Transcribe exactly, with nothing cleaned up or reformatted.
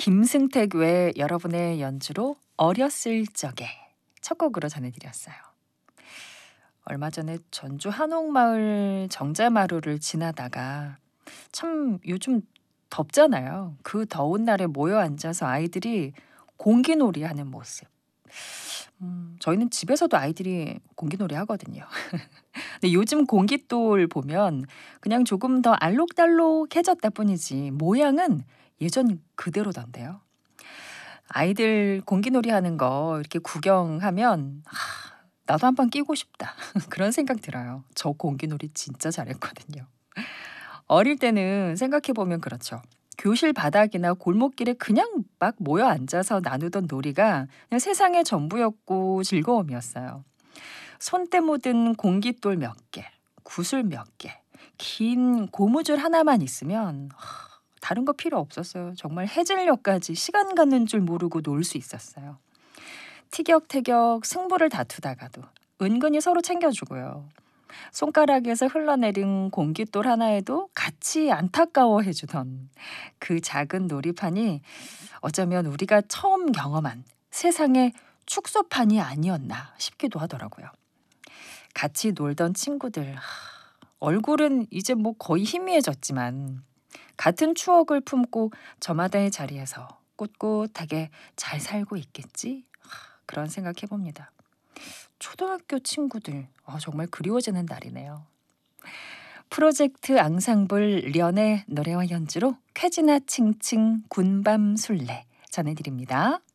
김승택 외 여러분의 연주로 어렸을 적에 첫 곡으로 전해드렸어요. 얼마 전에 전주 한옥마을 정자마루를 지나다가 참 요즘 덥잖아요. 그 더운 날에 모여 앉아서 아이들이 공기놀이 하는 모습. 음, 저희는 집에서도 아이들이 공기놀이 하거든요. 근데 요즘 공깃돌 보면 그냥 조금 더 알록달록해졌다 뿐이지 모양은 예전 그대로던데요. 아이들 공기놀이 하는 거 이렇게 구경하면 하, 나도 한번 끼고 싶다. 그런 생각 들어요. 저 공기놀이 진짜 잘했거든요. 어릴 때는 생각해보면 그렇죠. 교실 바닥이나 골목길에 그냥 막 모여 앉아서 나누던 놀이가 그냥 세상의 전부였고 즐거움이었어요. 손때 묻은 공깃돌 몇 개, 구슬 몇 개, 긴 고무줄 하나만 있으면 하, 다른 거 필요 없었어요. 정말 해질녘까지 시간 가는 줄 모르고 놀 수 있었어요. 티격태격 승부를 다투다가도 은근히 서로 챙겨주고요. 손가락에서 흘러내린 공깃돌 하나에도 같이 안타까워해주던 그 작은 놀이판이 어쩌면 우리가 처음 경험한 세상의 축소판이 아니었나 싶기도 하더라고요. 같이 놀던 친구들, 하, 얼굴은 이제 뭐 거의 희미해졌지만 같은 추억을 품고 저마다의 자리에서 꿋꿋하게 잘 살고 있겠지? 하, 그런 생각해봅니다. 초등학교 친구들, 어, 정말 그리워지는 날이네요. 프로젝트 앙상블 련의 노래와 연주로 쾌지나 칭칭 군밤 술래 전해드립니다.